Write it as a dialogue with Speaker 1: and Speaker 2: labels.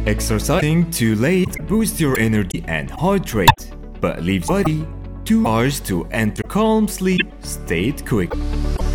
Speaker 1: Exercising too late boosts your energy and heart rate, but leaves body 2 hours to enter calm sleep state quick.